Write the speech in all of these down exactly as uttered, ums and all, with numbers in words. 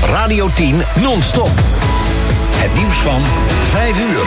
Radio tien non-stop. Het nieuws van vijf uur.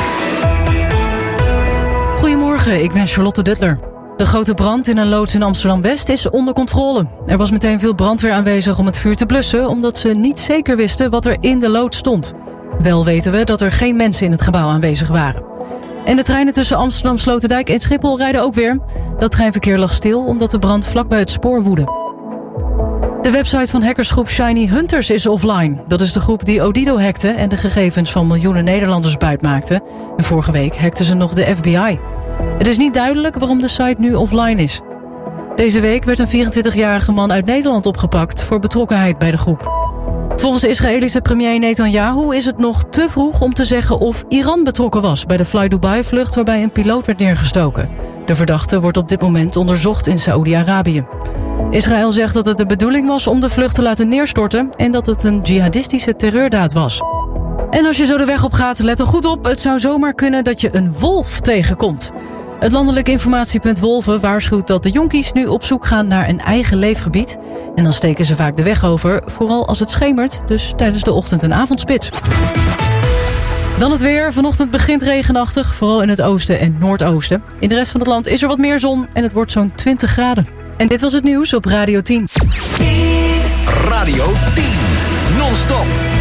Goedemorgen, ik ben Charlotte Duttler. De grote brand in een loods in Amsterdam-West is onder controle. Er was meteen veel brandweer aanwezig om het vuur te blussen, omdat ze niet zeker wisten wat er in de loods stond. Wel weten we dat er geen mensen in het gebouw aanwezig waren. En de treinen tussen Amsterdam, Sloterdijk en Schiphol rijden ook weer. Dat treinverkeer lag stil omdat de brand vlakbij het spoor woedde. De website van hackersgroep Shiny Hunters is offline. Dat is de groep die Odido hackte en de gegevens van miljoenen Nederlanders buitmaakte. En vorige week hackten ze nog de F B I. Het is niet duidelijk waarom de site nu offline is. Deze week werd een vierentwintigjarige man uit Nederland opgepakt voor betrokkenheid bij de groep. Volgens de Israëlische premier Netanyahu is het nog te vroeg om te zeggen of Iran betrokken was bij de Fly Dubai-vlucht waarbij een piloot werd neergestoken. De verdachte wordt op dit moment onderzocht in Saoedi-Arabië. Israël zegt dat het de bedoeling was om de vlucht te laten neerstorten en dat het een jihadistische terreurdaad was. En als je zo de weg op gaat, let er goed op. Het zou zomaar kunnen dat je een wolf tegenkomt. Het landelijk informatiepunt Wolven waarschuwt dat de jonkies nu op zoek gaan naar een eigen leefgebied. En dan steken ze vaak de weg over, vooral als het schemert, dus tijdens de ochtend- en avondspits. Dan het weer. Vanochtend begint regenachtig, vooral in het oosten en noordoosten. In de rest van het land is er wat meer zon en het wordt zo'n twintig graden. En dit was het nieuws op Radio tien. Radio tien non-stop.